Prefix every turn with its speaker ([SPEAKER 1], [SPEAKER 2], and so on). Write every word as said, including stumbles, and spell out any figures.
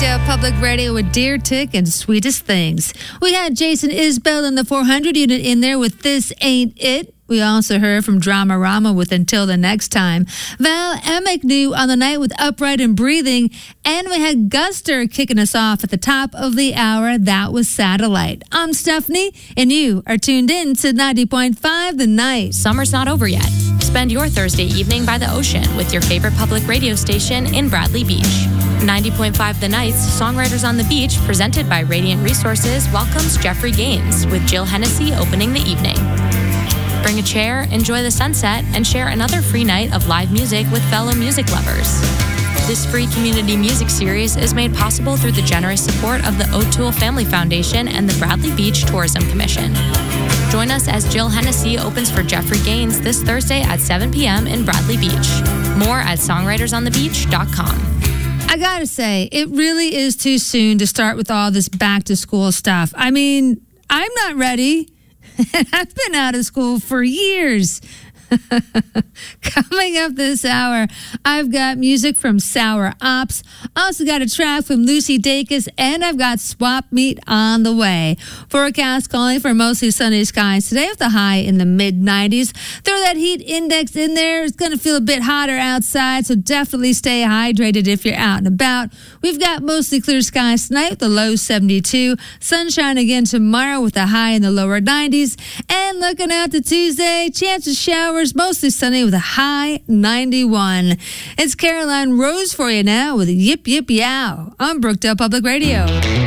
[SPEAKER 1] Brookdale Public Radio with Dear Tick and Sweetest Things. We had Jason Isbell in the four hundred unit in there with This Ain't It. We also heard from Dramarama with Until the Next Time. Val Emick knew on the night with Upright and Breathing. And we had Guster kicking us off at the top of the hour. That was Satellite. I'm Stephanie, and you are tuned in to ninety point five The Night.
[SPEAKER 2] Summer's not over yet. Spend your Thursday evening by the ocean with your favorite public radio station in Bradley Beach. ninety point five The Night's Songwriters on the Beach, presented by Radiant Resources, welcomes Jeffrey Gaines with Jill Hennessy opening the evening. Bring a chair, enjoy the sunset, and share another free night of live music with fellow music lovers. This free community music series is made possible through the generous support of the O'Toole Family Foundation and the Bradley Beach Tourism Commission. Join us as Jill Hennessy opens for Jeffrey Gaines this Thursday at seven p.m. in Bradley Beach. More at songwriters on the beach dot com.
[SPEAKER 1] I gotta say, it really is too soon to start with all this back to school stuff. I mean, I'm not ready. I've been out of school for years. Coming up this hour, I've got music from Sour Ops. Also got a track from Lucy Dacus, and I've got Swap Meet on the way. Forecast calling for mostly sunny skies today with a high in the mid nineties. Throw that heat index in there. It's going to feel a bit hotter outside, so definitely stay hydrated if you're out and about. We've got mostly clear skies tonight with a low seventy-two. Sunshine again tomorrow with a high in the lower nineties. And looking out to Tuesday, chance of showers, mostly sunny with a high ninety-one. It's Caroline Rose for you now with Yip Yip Yow on Brookdale Public Radio.